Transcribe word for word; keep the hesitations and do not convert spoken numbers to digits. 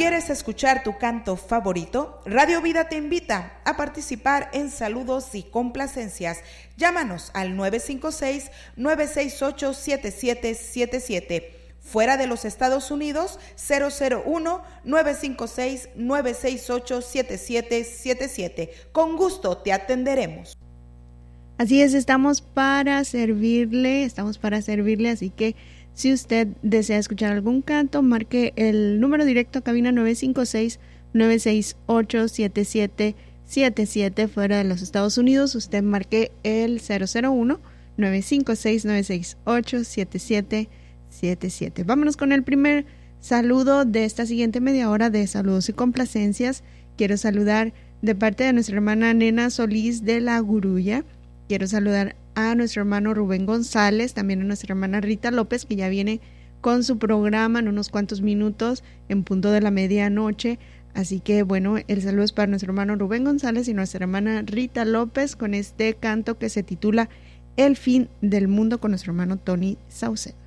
¿Quieres escuchar tu canto favorito? Radio Vida te invita a participar en saludos y complacencias. Llámanos al nueve cinco seis, nueve seis ocho, siete siete siete siete. Fuera de los Estados Unidos, cero cero uno, nueve cinco seis, nueve seis ocho, siete siete siete siete. Con gusto te atenderemos. Así es, estamos para servirle, estamos para servirle, así que si usted desea escuchar algún canto, marque el número directo a cabina nueve cinco seis, nueve seis ocho, siete siete siete siete. Fuera de los Estados Unidos, usted marque el cero cero uno, nueve cinco seis, nueve seis ocho, siete siete siete siete. Vámonos con el primer saludo de esta siguiente media hora de saludos y complacencias. Quiero saludar de parte de nuestra hermana Nena Solís de La Gurulla. Quiero saludar a nuestro hermano Rubén González, también a nuestra hermana Rita López, que ya viene con su programa en unos cuantos minutos en punto de la medianoche. Así que bueno, el saludo es para nuestro hermano Rubén González y nuestra hermana Rita López con este canto que se titula El fin del mundo, con nuestro hermano Tony Saucedo.